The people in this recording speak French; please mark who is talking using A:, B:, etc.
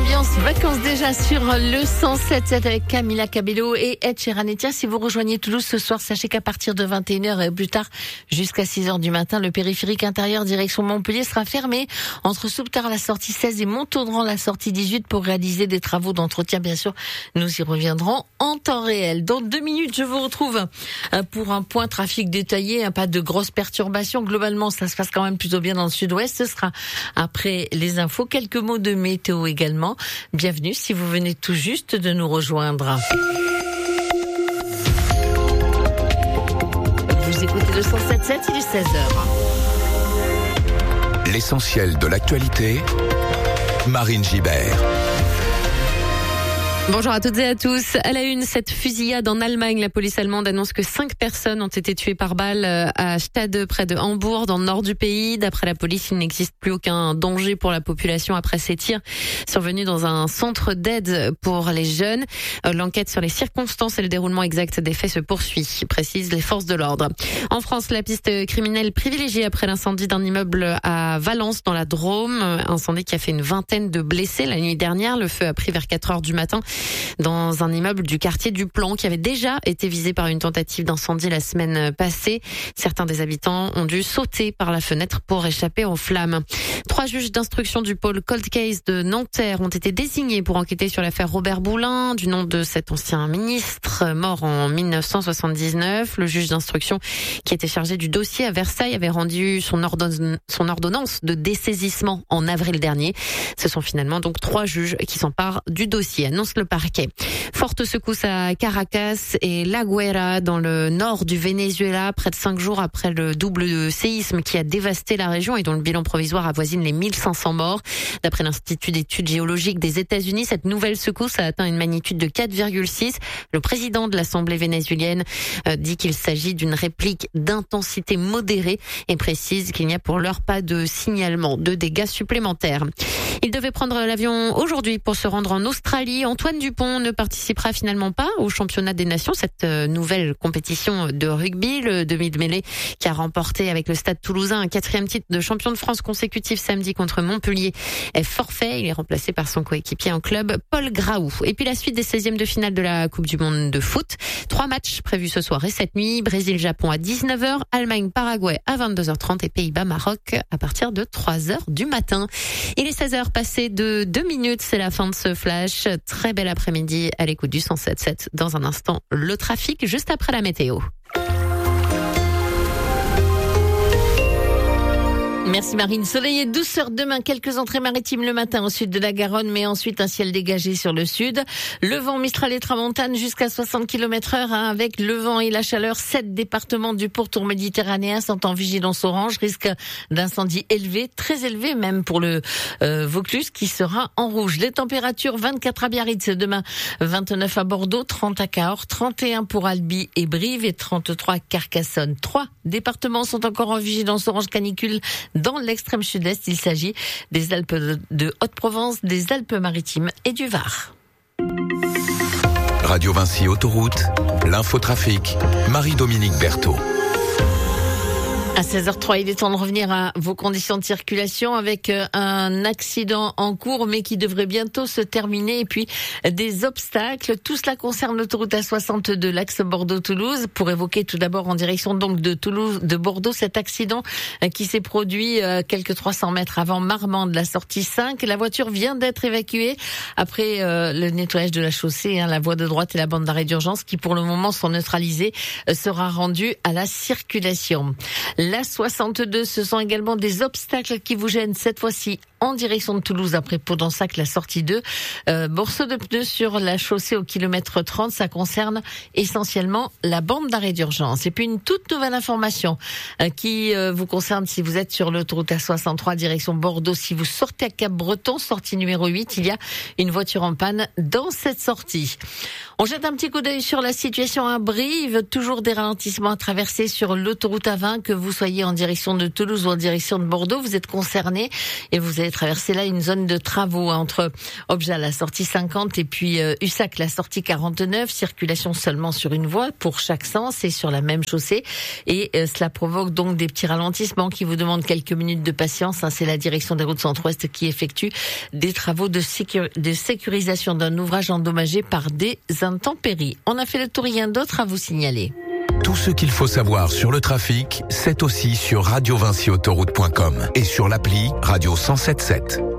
A: Ambiance vacances déjà sur le 107.7 avec Camila Cabello et Ed Sheeran. Et tiens, si vous rejoignez Toulouse ce soir, sachez qu'à partir de 21h et plus tard jusqu'à 6h du matin, le périphérique intérieur direction Montpellier sera fermé entre Souptard la sortie 16 et Montaudran la sortie 18 pour réaliser des travaux d'entretien. Bien sûr, nous y reviendrons en temps réel. Dans 2 minutes, je vous retrouve pour un point trafic détaillé. Pas de grosses perturbations. Globalement, ça se passe quand même plutôt bien dans le sud-ouest. Ce sera après les infos. Quelques mots de météo également. Bienvenue si vous venez tout juste de nous rejoindre. Vous écoutez le 107.7, il est 16h.
B: L'essentiel de l'actualité, Marine Gibert.
C: Bonjour à toutes et à tous. À la une, cette fusillade en Allemagne. La police allemande annonce que 5 personnes ont été tuées par balle à Stade, près de Hambourg, dans le nord du pays. D'après la police, il n'existe plus aucun danger pour la population après ces tirs survenus dans un centre d'aide pour les jeunes. L'enquête sur les circonstances et le déroulement exact des faits se poursuit, précisent les forces de l'ordre. En France, la piste criminelle privilégiée après l'incendie d'un immeuble à Valence, dans la Drôme. Incendie qui a fait une vingtaine de blessés la nuit dernière. Le feu a pris vers 4 heures du matin dans un immeuble du quartier du Plan qui avait déjà été visé par une tentative d'incendie la semaine passée. Certains des habitants ont dû sauter par la fenêtre pour échapper aux flammes. 3 juges d'instruction du pôle Cold Case de Nanterre ont été désignés pour enquêter sur l'affaire Robert Boulin, du nom de cet ancien ministre mort en 1979. Le juge d'instruction qui était chargé du dossier à Versailles avait rendu son ordonnance de dessaisissement en avril dernier. Ce sont finalement donc 3 juges qui s'emparent du dossier, annonce le parquet. Forte secousse à Caracas et La Guaira dans le nord du Venezuela, près de 5 jours après le double séisme qui a dévasté la région et dont le bilan provisoire avoisine les 1500 morts. D'après l'Institut d'études géologiques des États-Unis, cette nouvelle secousse a atteint une magnitude de 4,6. Le président de l'Assemblée vénézuélienne dit qu'il s'agit d'une réplique d'intensité modérée et précise qu'il n'y a pour l'heure pas de signalement de dégâts supplémentaires. Il devait prendre l'avion aujourd'hui pour se rendre en Australie. Antoine Dupont ne participera finalement pas au championnat des nations, cette nouvelle compétition de rugby. Le demi de mêlée qui a remporté avec le Stade Toulousain un 4e titre de champion de France consécutif samedi contre Montpellier est forfait. Il est remplacé par son coéquipier en club, Paul Graou. Et puis la suite des 16e de finale de la Coupe du Monde de foot. 3 matchs prévus ce soir et cette nuit. Brésil-Japon à 19h, Allemagne-Paraguay à 22h30 et Pays-Bas-Maroc à partir de 3h du matin. Il est 16h passé de 2 minutes. C'est la fin de ce flash. Très bel après-midi à l'écoute du 107.7. Dans un instant, le trafic juste après la météo.
A: Merci Marine. Soleil et douceur demain, quelques entrées maritimes le matin au sud de la Garonne, mais ensuite un ciel dégagé sur le sud. Le vent Mistral et Tramontane jusqu'à 60 km/h, avec le vent et la chaleur. 7 départements du pourtour méditerranéen sont en vigilance orange, risque d'incendie élevé, très élevé même pour le Vaucluse qui sera en rouge. Les températures 24 à Biarritz demain, 29 à Bordeaux, 30 à Cahors, 31 pour Albi et Brive et 33 à Carcassonne. 3 départements sont encore en vigilance orange canicule dans l'extrême sud-est. Il s'agit des Alpes de Haute-Provence, des Alpes-Maritimes et du Var.
B: Radio Vinci Autoroute, l'infotrafic, Marie-Dominique Berthaud.
A: À 16h03, il est temps de revenir à vos conditions de circulation avec un accident en cours mais qui devrait bientôt se terminer et puis des obstacles. Tout cela concerne l'autoroute A62, l'axe Bordeaux-Toulouse. Pour évoquer tout d'abord en direction donc de Bordeaux, cet accident qui s'est produit quelques 300 mètres avant Marmande, la sortie 5. La voiture vient d'être évacuée après le nettoyage de la chaussée. La voie de droite et la bande d'arrêt d'urgence qui pour le moment sont neutralisées sera rendue à la circulation. La 62, ce sont également des obstacles qui vous gênent cette fois-ci en direction de Toulouse après Pau-d'Ensac, la sortie 2. Morceau de pneus sur la chaussée au kilomètre 30, ça concerne essentiellement la bande d'arrêt d'urgence. Et puis une toute nouvelle information qui vous concerne si vous êtes sur l'autoroute A63 direction Bordeaux. Si vous sortez à Cap-Breton, sortie numéro 8, il y a une voiture en panne dans cette sortie. On jette un petit coup d'œil sur la situation à Brive. Toujours des ralentissements à traverser sur l'autoroute A20, que vous soyez en direction de Toulouse ou en direction de Bordeaux. Vous êtes concerné et vous êtes traverser là une zone de travaux entre Objat, la sortie 50, et puis Ussac, la sortie 49. Circulation seulement sur une voie pour chaque sens et sur la même chaussée. Et cela provoque donc des petits ralentissements qui vous demandent quelques minutes de patience. C'est la direction des routes Centre-Ouest qui effectue des travaux de sécurisation d'un ouvrage endommagé par des intempéries. On a fait le tour, rien d'autre à vous signaler.
B: Tout ce qu'il faut savoir sur le trafic, c'est aussi sur radiovinciautoroute.com et sur l'appli Radio 107.7.